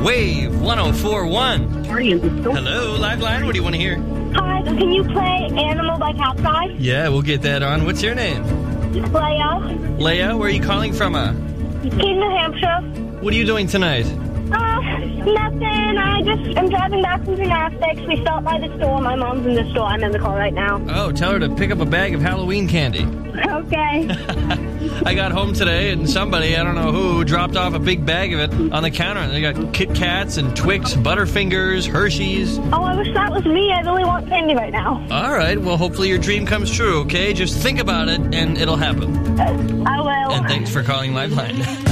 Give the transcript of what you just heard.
Wave 104.1. Hello, Liveline. What do you want to hear? Hi, can you play Animal by Capside? Yeah, we'll get that on. What's your name? Leia. Leia, where are you calling from? Keene, New Hampshire. What are you doing tonight? Nothing. I'm driving back from gymnastics. We stopped by the store. My mom's in the store. I'm in the car right now. Oh, tell her to pick up a bag of Halloween candy. Okay. I got home today and somebody, I don't know who, dropped off a big bag of it on the counter. And they got Kit Kats and Twix, Butterfingers, Hershey's. Oh, I wish that was me. I really want candy right now. All right. Well, hopefully your dream comes true, okay? Just think about it and it'll happen. I will. And thanks for calling Liveline.